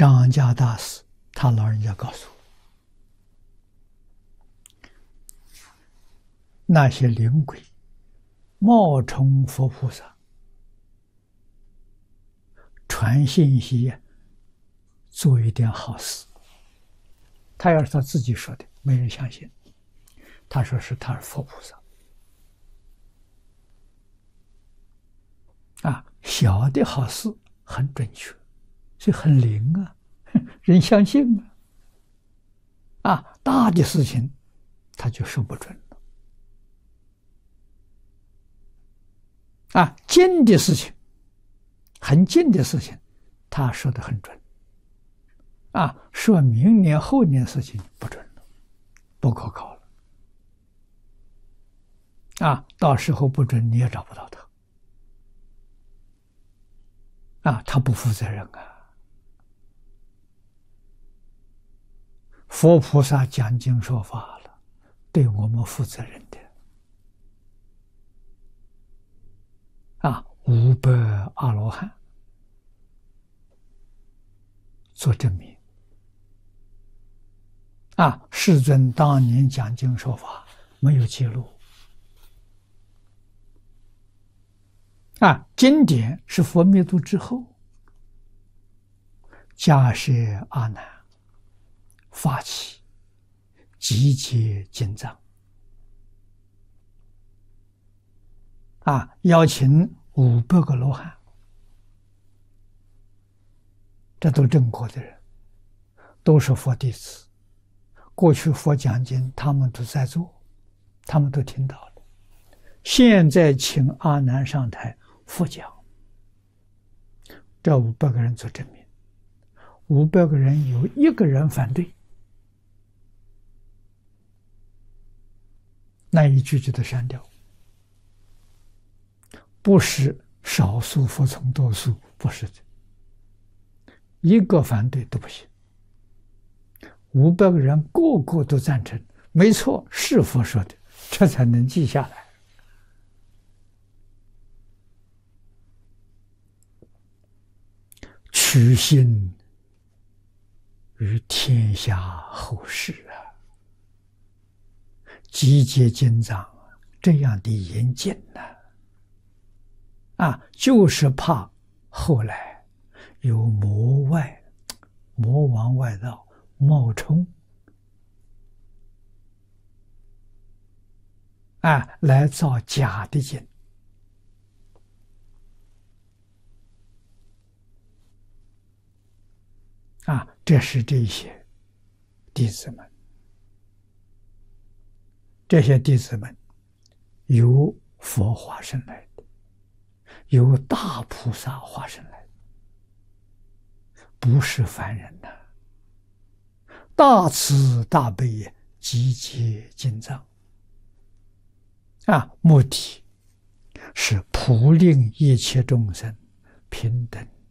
张家大师他老人家告诉我，那些灵鬼冒充佛菩萨传信息，做一点好事。他要是他自己说的，没人相信。他说是他是佛菩萨啊，小的好事很准确，所以很灵啊，人相信啊。啊，大的事情他就说不准了。啊，近的事情，很近的事情，他说的很准。啊，说明年后年事情不准了，不可靠了。啊，到时候不准你也找不到他。啊，他不负责任啊！佛菩萨讲经说法了，对我们负责任的。啊，500阿罗汉做证明。啊，世尊当年讲经说法没有记录。啊，经典是佛灭度之后，迦叶阿难发起集结经藏，啊，邀请500个罗汉，这都证果的人，都是佛弟子。过去佛讲经，他们都在做，他们都听到了。现在请阿难上台佛讲，这500个人做证明，500个人有1个人反对，那一句就得删掉。不是少数服从多数，不是的，1个反对都不行。500个人个个都赞成，没错，是佛说的，这才能记下来。取信于天下后世啊，集结经藏这样的严谨呢，啊，就是怕后来有魔王外道冒充，啊，来造假的经。啊，这是这些弟子们，由佛化身来的，由大菩萨化身来的，不是凡人呐。大慈大悲，集结经藏，啊，目的是普令一切众生平等